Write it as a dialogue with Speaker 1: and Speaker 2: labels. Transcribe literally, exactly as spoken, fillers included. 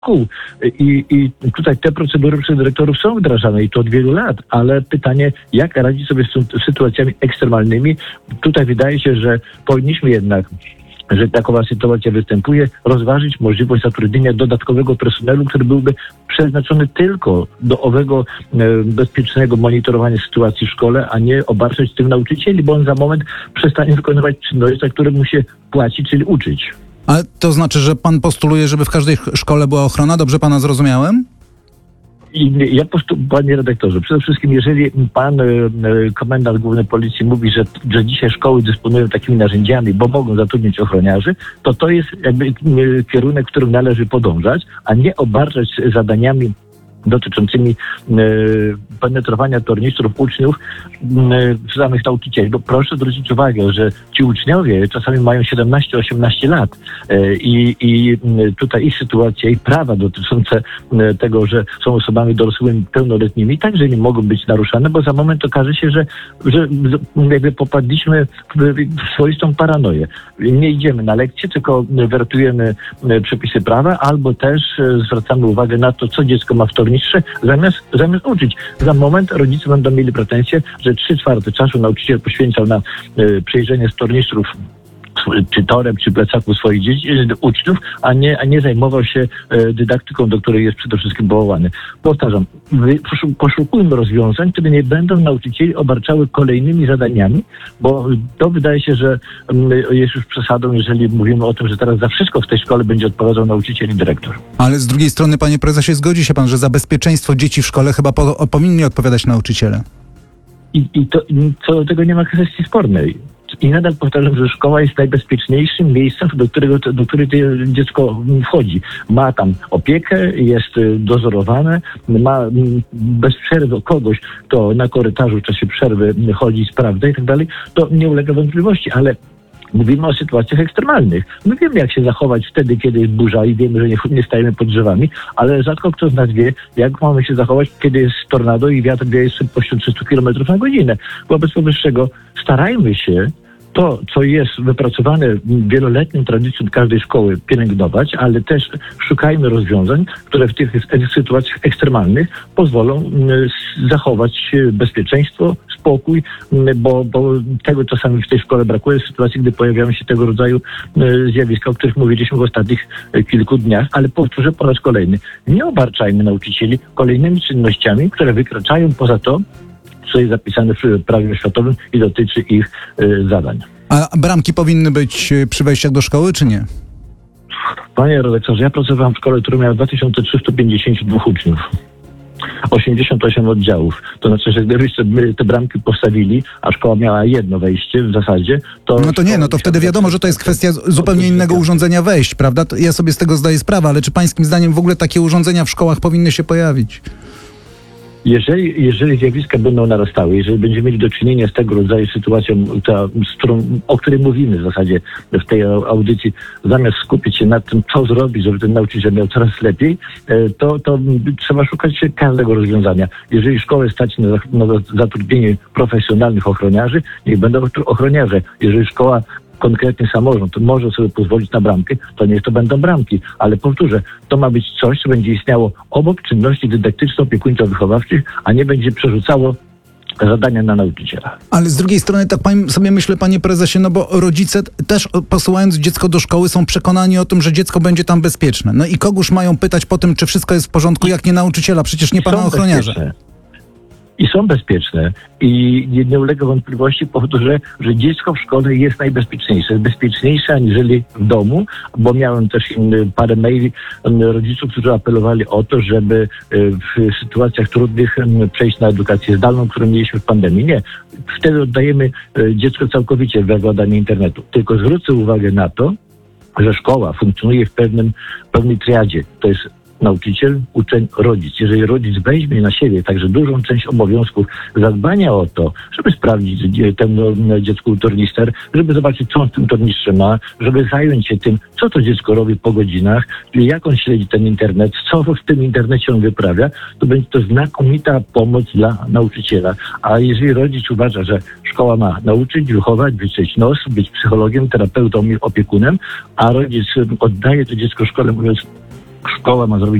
Speaker 1: szkół. I, I tutaj te procedury przez dyrektorów są wdrażane i to od wielu lat, ale pytanie, jak radzić sobie z, z sytuacjami ekstremalnymi? Tutaj wydaje się, że powinniśmy jednak, że takowa sytuacja występuje, rozważyć możliwość zatrudnienia dodatkowego personelu, który byłby przeznaczony tylko do owego e, bezpiecznego monitorowania sytuacji w szkole, a nie obarczać tym nauczycieli, bo on za moment przestanie wykonywać czynności, za które mu się płaci, czyli uczyć.
Speaker 2: Ale to znaczy, że pan postuluje, żeby w każdej szkole była ochrona? Dobrze pana zrozumiałem?
Speaker 1: I ja po prostu, panie redaktorze, przede wszystkim, jeżeli pan e, komendant główny policji mówi, że, że dzisiaj szkoły dysponują takimi narzędziami, bo mogą zatrudnić ochroniarzy, to to jest jakby e, kierunek, którym należy podążać, a nie obarczać zadaniami dotyczącymi e, penetrowania tornistrów uczniów e, samych nauczycieli. Bo proszę zwrócić uwagę, że ci uczniowie czasami mają siedemnaście osiemnaście lat e, i, i tutaj ich sytuacja i prawa dotyczące e, tego, że są osobami dorosłymi, pełnoletnimi, także nie mogą być naruszane, bo za moment okaże się, że, że jakby popadliśmy w, w swoistą paranoję. Nie idziemy na lekcje, tylko wertujemy przepisy prawa, albo też e, zwracamy uwagę na to, co dziecko ma w tornistrze, zamiast, zamiast uczyć. Za moment rodzice będą mieli pretensje, że trzy czwarte czasu nauczyciel poświęcał na y, przejrzenie z tornistrów czy torem, czy plecaku swoich dzieci, uczniów, a nie, a nie zajmował się e, dydaktyką, do której jest przede wszystkim powołany. Powtarzam, wy, poszukujmy rozwiązań, które nie będą nauczycieli obarczały kolejnymi zadaniami, bo to wydaje się, że m, jest już przesadą, jeżeli mówimy o tym, że teraz za wszystko w tej szkole będzie odpowiadał nauczyciel i dyrektor.
Speaker 2: Ale z drugiej strony, panie prezesie, zgodzi się pan, że za bezpieczeństwo dzieci w szkole chyba po, powinni odpowiadać nauczyciele.
Speaker 1: I, i to, co do tego nie ma kwestii spornej. I nadal powtarzam, że szkoła jest najbezpieczniejszym miejscem, do którego do którego dziecko wchodzi. Ma tam opiekę, jest dozorowane, ma bez przerwy kogoś, kto na korytarzu w czasie przerwy chodzi, sprawdza i tak dalej. To nie ulega wątpliwości, ale mówimy o sytuacjach ekstremalnych. My wiemy, jak się zachować wtedy, kiedy jest burza i wiemy, że nie, nie stajemy pod drzewami, ale rzadko kto z nas wie, jak mamy się zachować, kiedy jest tornado i wiatr wieje z szybkością trzysta kilometrów na godzinę. Wobec powyższego starajmy się to, co jest wypracowane wieloletnią tradycją każdej szkoły, pielęgnować, ale też szukajmy rozwiązań, które w tych sytuacjach ekstremalnych pozwolą zachować bezpieczeństwo, spokój, bo, bo tego czasami w tej szkole brakuje w sytuacji, gdy pojawiają się tego rodzaju zjawiska, o których mówiliśmy w ostatnich kilku dniach, ale powtórzę po raz kolejny, nie obarczajmy nauczycieli kolejnymi czynnościami, które wykraczają poza to, co jest zapisane w prawie oświatowym i dotyczy ich y, zadań.
Speaker 2: A bramki powinny być przy wejściach do szkoły, czy nie?
Speaker 1: Panie redaktorze, ja pracowałem w szkole, która miała dwa tysiące trzysta pięćdziesiąt dwa uczniów. osiemdziesiąt osiem oddziałów. To znaczy, że gdybyście te bramki postawili, a szkoła miała jedno wejście w zasadzie, to...
Speaker 2: No to nie, no to wtedy wiadomo, że to jest kwestia zupełnie innego urządzenia wejść, prawda? Ja sobie z tego zdaję sprawę, ale czy pańskim zdaniem w ogóle takie urządzenia w szkołach powinny się pojawić?
Speaker 1: Jeżeli, jeżeli zjawiska będą narastały, jeżeli będziemy mieli do czynienia z tego rodzaju sytuacją, ta, z którą, o której mówimy w zasadzie w tej audycji, zamiast skupić się nad tym, co zrobić, żeby ten nauczyciel miał coraz lepiej, to, to trzeba szukać każdego rozwiązania. Jeżeli szkołę stać na, na zatrudnienie profesjonalnych ochroniarzy, niech będą ochroniarze. Jeżeli szkoła konkretny samorząd może sobie pozwolić na bramkę, to niech to będą bramki. Ale powtórzę, to ma być coś, co będzie istniało obok czynności dydaktyczno-opiekuńczo-wychowawczych, a nie będzie przerzucało zadania na nauczyciela. Ale
Speaker 2: z drugiej strony tak pan, sobie myślę, panie prezesie, no bo rodzice też posyłając dziecko do szkoły są przekonani o tym, że dziecko będzie tam bezpieczne. No i kogóż mają pytać po tym, czy wszystko jest w porządku, jak nie nauczyciela, przecież nie pana ochroniarza. Bezpieczne.
Speaker 1: I są bezpieczne i nie, nie ulega wątpliwości powtórzę, że dziecko w szkole jest najbezpieczniejsze. Jest bezpieczniejsze aniżeli w domu, bo miałem też inny, parę maili rodziców, którzy apelowali o to, żeby w sytuacjach trudnych przejść na edukację zdalną, którą mieliśmy w pandemii. Nie. Wtedy oddajemy dziecko całkowicie w władanie internetu. Tylko zwrócę uwagę na to, że szkoła funkcjonuje w pewnym, pewnej triadzie. To jest nauczyciel, uczeń, rodzic. Jeżeli rodzic weźmie na siebie także dużą część obowiązków zadbania o to, żeby sprawdzić temu dziecku tornister, żeby zobaczyć, co on w tym tornistrze ma, żeby zająć się tym, co to dziecko robi po godzinach, jak on śledzi ten internet, co w tym internecie on wyprawia, to będzie to znakomita pomoc dla nauczyciela. A jeżeli rodzic uważa, że szkoła ma nauczyć, wychować, wyczyć nos, być psychologiem, terapeutą i opiekunem, a rodzic oddaje to dziecko szkole, mówiąc, szkoła ma zrobić